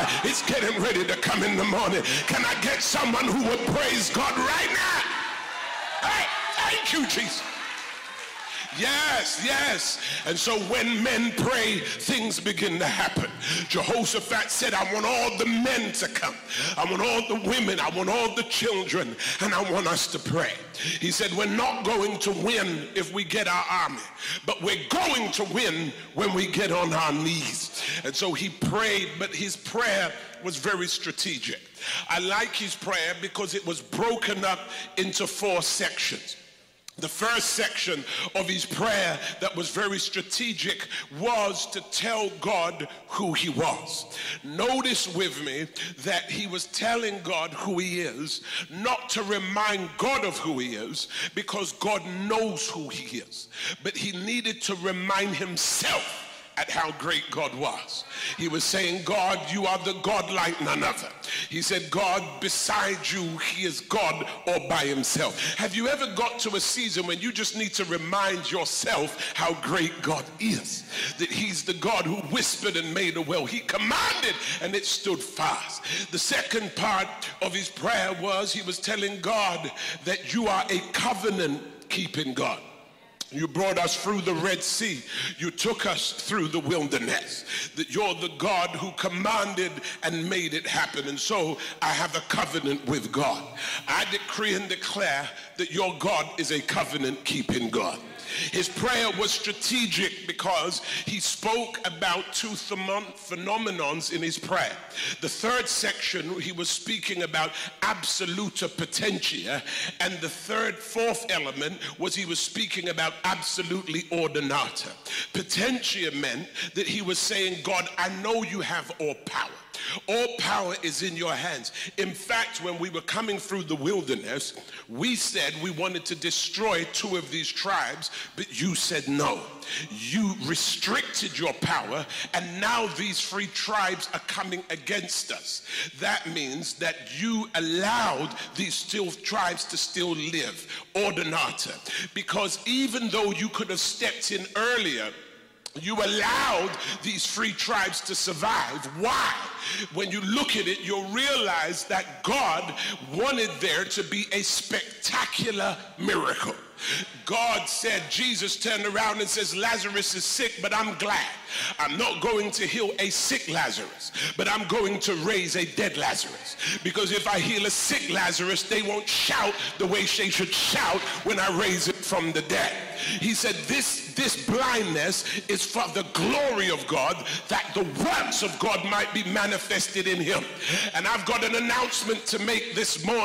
is getting ready to come in the morning. Can I get someone who would praise God right now? Hey, thank you, Jesus. Yes, yes. And so when men pray, things begin to happen. Jehoshaphat said, I want all the men to come. I want all the women. I want all the children. And I want us to pray. He said, we're not going to win if we get our army, but we're going to win when we get on our knees. And so he prayed, but his prayer was very strategic. I like his prayer because it was broken up into 4 sections. The first section of his prayer that was very strategic was to tell God who he was. Notice with me that he was telling God who he is, not to remind God of who he is, because God knows who he is, but he needed to remind himself at how great God was. He was saying, God, you are the God like none other. He said, God, beside you, he is God all by himself. Have you ever got to a season when you just need to remind yourself how great God is? That he's the God who whispered and made a well. He commanded and it stood fast. The second part of his prayer was he was telling God that you are a covenant-keeping God. You brought us through the Red Sea. You took us through the wilderness. That you're the God who commanded and made it happen. And so I have a covenant with God. I decree and declare that your God is a covenant-keeping God. His prayer was strategic because he spoke about 2 phenomenons in his prayer. The third section, he was speaking about absoluta potentia, and the fourth element was he was speaking about absolutely ordinata. Potentia meant that he was saying, God, I know you have all power. All power is in your hands. In fact, when we were coming through the wilderness, we said we wanted to destroy 2 of these tribes, but you said no. You restricted your power, and now these 3 tribes are coming against us. That means that you allowed these tribes to still live, ordinata, because even though you could have stepped in earlier, you allowed these 3 tribes to survive. Why? When you look at it, you'll realize that God wanted there to be a spectacular miracle. God said, Jesus turned around and says, Lazarus is sick, but I'm glad. I'm not going to heal a sick Lazarus, but I'm going to raise a dead Lazarus. Because if I heal a sick Lazarus, they won't shout the way they should shout when I raise it from the dead. He said, this blindness is for the glory of God, that the works of God might be manifested in him. And I've got an announcement to make this morning.